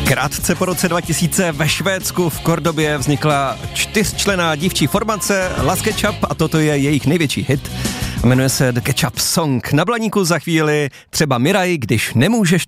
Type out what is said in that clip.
Krátce po roce 2000 ve Švédsku v Kordobě vznikla 4členná dívčí formace Las Ketchup a toto je jejich největší hit. Jmenuje se The Ketchup Song. Na blaníku za chvíli třeba Miraj, když nemůžeš